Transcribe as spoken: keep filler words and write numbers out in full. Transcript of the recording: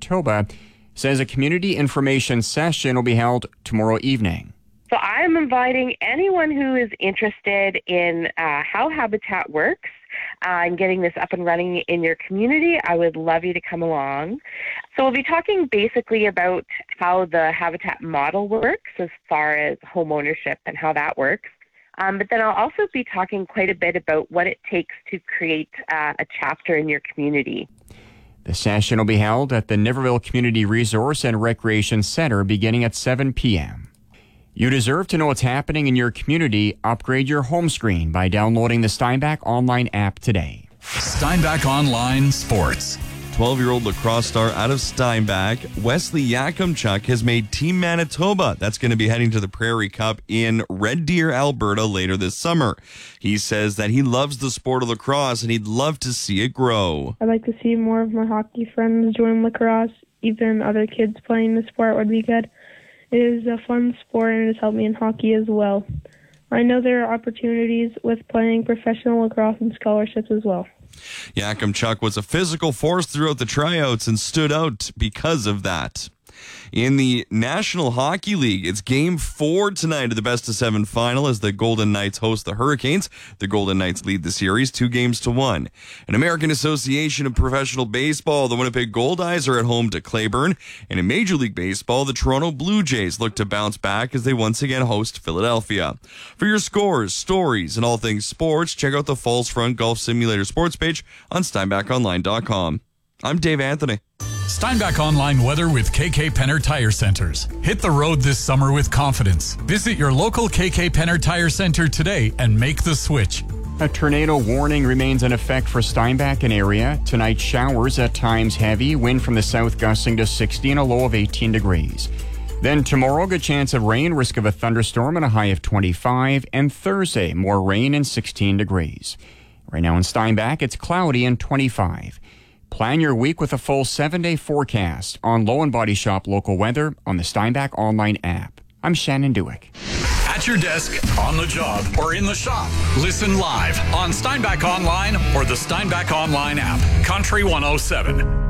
Manitoba, says a community information session will be held tomorrow evening. So I'm inviting anyone who is interested in uh, how Habitat works uh, and getting this up and running in your community. I would love you to come along. So we'll be talking basically about how the Habitat model works as far as home ownership and how that works. Um, but then I'll also be talking quite a bit about what it takes to create uh, a chapter in your community. The session will be held at the Niverville Community Resource and Recreation Center beginning at seven p.m. You deserve to know what's happening in your community. Upgrade your home screen by downloading the Steinbach Online app today. Steinbach Online Sports. twelve-year-old lacrosse star out of Steinbach, Wesley Yakimchuk, has made Team Manitoba. That's going to be heading to the Prairie Cup in Red Deer, Alberta later this summer. He says that he loves the sport of lacrosse and he'd love to see it grow. I'd like to see more of my hockey friends join lacrosse. Even other kids playing the sport would be good. It is a fun sport and it has helped me in hockey as well. I know there are opportunities with playing professional lacrosse and scholarships as well. Yakimchuk was a physical force throughout the tryouts and stood out because of that. In the National Hockey League, it's game four tonight of the best of seven final as the Golden Knights host the Hurricanes. The Golden Knights lead the series two games to one. In American Association of Professional Baseball, the Winnipeg Goldeyes are at home to Claiborne. And in Major League Baseball, the Toronto Blue Jays look to bounce back as they once again host Philadelphia. For your scores, stories, and all things sports, check out the Falls Front Golf Simulator sports page on steinbach online dot com. I'm Dave Anthony. Steinbach Online weather with K K Penner Tire Centers. Hit the road this summer with confidence. Visit your local K K Penner Tire Center today and make the switch. A tornado warning remains in effect for Steinbach and area. Tonight, showers at times heavy, wind from the south gusting to sixty and a low of eighteen degrees. Then tomorrow, good chance of rain, risk of a thunderstorm and a high of twenty-five. And Thursday, more rain and sixteen degrees. Right now in Steinbach, it's cloudy and twenty-five. Plan your week with a full seven-day forecast on Low and Body Shop local weather on the Steinbach Online app. I'm Shannon Dewick. At your desk, on the job, or in the shop. Listen live on Steinbach Online or the Steinbach Online app. Country one oh seven.